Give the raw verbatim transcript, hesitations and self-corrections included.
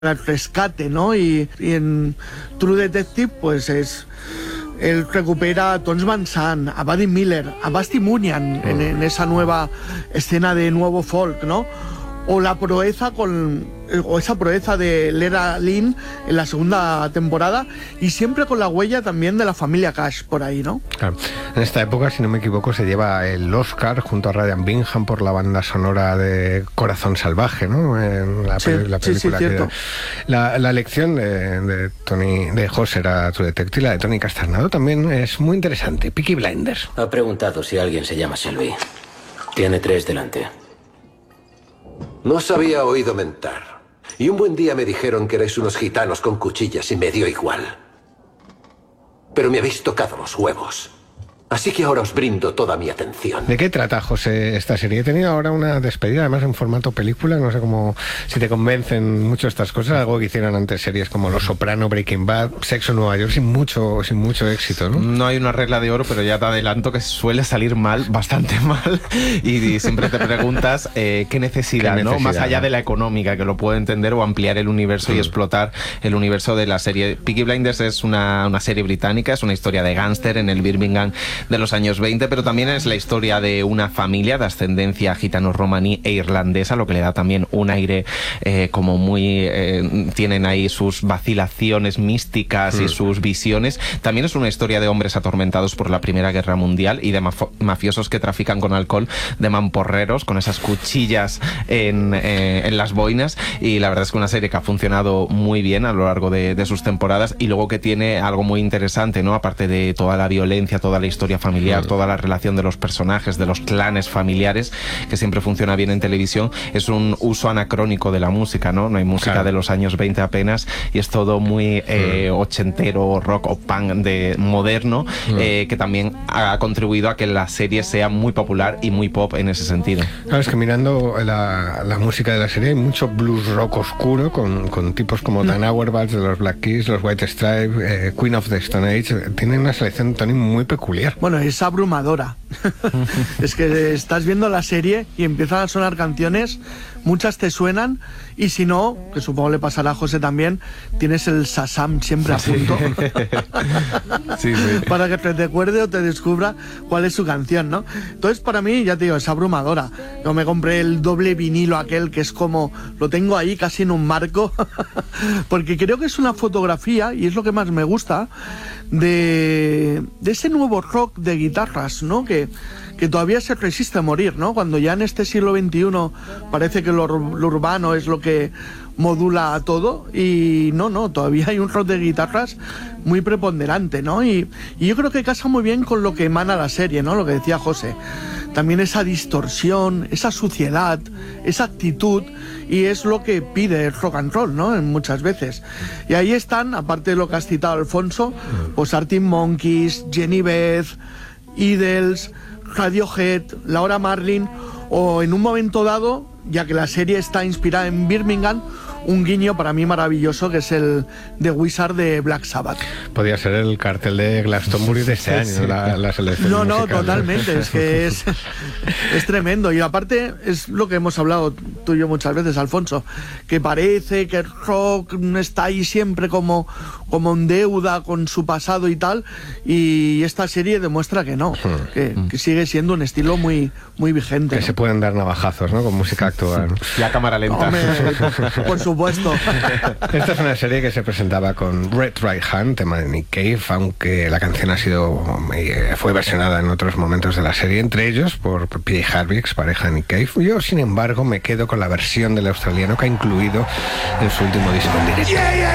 al rescate, ¿no? Y, y en True Detective, pues es... Él recupera a Tons Van Sant, a Buddy Miller, a Basti Munian en, en esa nueva escena de nuevo folk, ¿no? O la proeza con... o esa proeza de Lera Lynn en la segunda temporada, y siempre con la huella también de la familia Cash por ahí, ¿no? Claro. En esta época, si no me equivoco, se lleva el Oscar junto a Ryan Bingham por la banda sonora de Corazón Salvaje, ¿no? En la, sí, la película. Sí, sí, cierto. Que, la, la elección de, de Tony de José a True Detective, la de Tony Casternado, también es muy interesante. Peaky Blinders. Ha preguntado si alguien se llama Shelby. Tiene tres delante. No os había oído mentar. Y un buen día me dijeron que erais unos gitanos con cuchillas y me dio igual. Pero me habéis tocado los huevos. Así que ahora os brindo toda mi atención. ¿De qué trata, José, esta serie? He tenido ahora una despedida, además en formato película. No sé cómo, si te convencen mucho estas cosas. Algo que hicieron antes series como Los Soprano, Breaking Bad, Sexo en Nueva York, sin mucho, sin mucho éxito, ¿no? No hay una regla de oro, pero ya te adelanto que suele salir mal, bastante mal. Y, y siempre te preguntas eh, qué necesidad, ¿Qué necesidad, ¿no? Más allá ¿no? de la económica, que lo puedo entender, o ampliar el universo mm. y explotar el universo de la serie. Peaky Blinders es una, una serie británica, es una historia de gángster en el Birmingham de los años veinte, pero también es la historia de una familia de ascendencia gitano-romaní e irlandesa, lo que le da también un aire eh, como muy... Eh, tienen ahí sus vacilaciones místicas mm. y sus visiones. También es una historia de hombres atormentados por la Primera Guerra Mundial y de maf- mafiosos que trafican con alcohol, de mamporreros, con esas cuchillas en, eh, en las boinas, y la verdad es que una serie que ha funcionado muy bien a lo largo de, de sus temporadas, y luego que tiene algo muy interesante, ¿no? Aparte de toda la violencia, toda la historia familiar, toda la relación de los personajes, de los clanes familiares, que siempre funciona bien en televisión, es un uso anacrónico de la música, ¿no? No hay música claro. de los años veinte apenas, y es todo muy eh, ochentero, rock o punk de moderno, mm. eh, que también ha contribuido a que la serie sea muy popular y muy pop en ese sentido. Claro, es que mirando la, la música de la serie hay mucho blues rock oscuro con, con tipos como mm. Dan Auerbach de los Black Keys, los White Stripes, eh, Queen of the Stone Age. Tienen una selección Tony muy peculiar. Bueno, es abrumadora. Es que estás viendo la serie y empiezan a sonar canciones, muchas te suenan, y si no, que supongo le pasará a José también, tienes el Shazam siempre a punto. Sí, sí. Para que te recuerde o te descubra cuál es su canción, ¿no? Entonces, para mí, ya te digo, es abrumadora. Yo me compré el doble vinilo aquel que es como, lo tengo ahí casi en un marco, porque creo que es una fotografía, y es lo que más me gusta, de, de ese nuevo rock de guitarras, ¿no? Que, que todavía se resiste a morir, ¿no? Cuando ya en este siglo veintiuno parece que lo, lo urbano es lo que modula a todo, y no, no, todavía hay un rock de guitarras muy preponderante, ¿no? Y, y yo creo que casa muy bien con lo que emana la serie, ¿no? Lo que decía José. También esa distorsión, esa suciedad, esa actitud, y es lo que pide el rock and roll, ¿no? Muchas veces. Y ahí están, aparte de lo que has citado, Alfonso, pues Arctic Monkeys, Jenny Beth, Idols, Radiohead, Laura Marling, o en un momento dado, ya que la serie está inspirada en Birmingham, un guiño para mí maravilloso, que es el de Wizard de Black Sabbath. Podría ser el cartel de Glastonbury de este año, sí. la, la selección No, no, musical. totalmente, es que es, es tremendo. Y aparte, es lo que hemos hablado tú y yo muchas veces, Alfonso, que parece que el rock está ahí siempre como, como en deuda con su pasado y tal, y esta serie demuestra que no, que, que sigue siendo un estilo muy, muy vigente. Que ¿no? se pueden dar navajazos, ¿no? Con música actual. Y a cámara lenta. Hombre, por supuesto. Esta es una serie que se presentaba con Red Right Hand, tema de Nick Cave, aunque la canción ha sido fue versionada en otros momentos de la serie, entre ellos por P J Harvey, pareja de Nick Cave. Yo, sin embargo, me quedo con la versión del australiano que ha incluido en su último disco en directo.